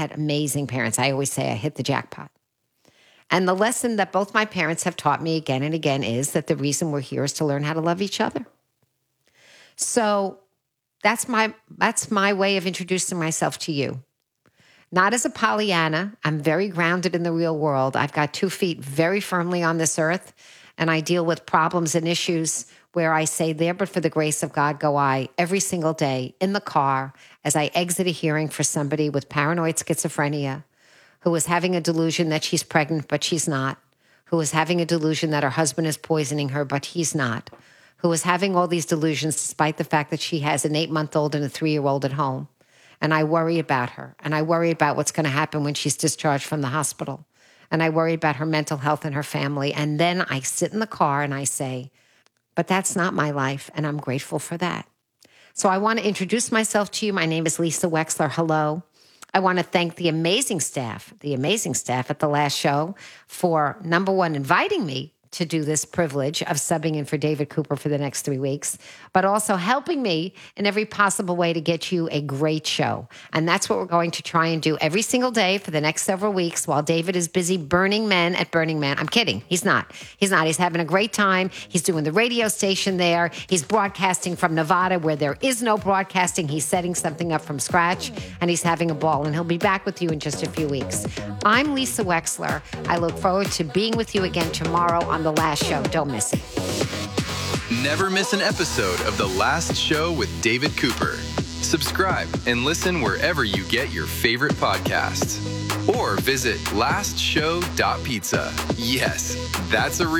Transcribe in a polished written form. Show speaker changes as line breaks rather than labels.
had amazing parents. I always say I hit the jackpot. And the lesson that both my parents have taught me again and again is that the reason we're here is to learn how to love each other. So that's my way of introducing myself to you. Not as a Pollyanna. I'm very grounded in the real world. I've got 2 feet very firmly on this earth, and I deal with problems and issues where I say, there, but for the grace of God go I, every single day in the car as I exit a hearing for somebody with paranoid schizophrenia, who is having a delusion that she's pregnant, but she's not, who is having a delusion that her husband is poisoning her, but he's not, who is having all these delusions despite the fact that she has an 8-month-old and a 3-year-old at home. And I worry about her, and I worry about what's going to happen when she's discharged from the hospital. And I worry about her mental health and her family. And then I sit in the car and I say, but that's not my life, and I'm grateful for that. So I want to introduce myself to you. My name is Lisa Wexler. Hello. I want to thank the amazing staff at the last show for, number one, inviting me to do this privilege of subbing in for David Cooper for the next 3 weeks, but also helping me in every possible way to get you a great show. And that's what we're going to try and do every single day for the next several weeks while David is busy burning men at Burning Man. I'm kidding. He's not. He's having a great time. He's doing the radio station there. He's broadcasting from Nevada where there is no broadcasting. He's setting something up from scratch, and he's having a ball. And he'll be back with you in just a few weeks. I'm Lisa Wexler. I look forward to being with you again tomorrow on The Last Show. Don't miss it.
Never miss an episode of The Last Show with David Cooper. Subscribe and listen wherever you get your favorite podcasts. Or visit lastshow.pizza. Yes, that's a real